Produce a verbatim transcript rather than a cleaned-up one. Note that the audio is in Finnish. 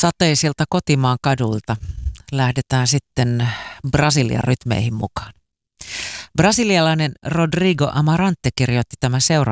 Sateisilta kotimaan kadulta lähdetään sitten Brasilian rytmeihin mukaan. Brasilialainen Rodrigo Amarante kirjoitti tämän seuraavan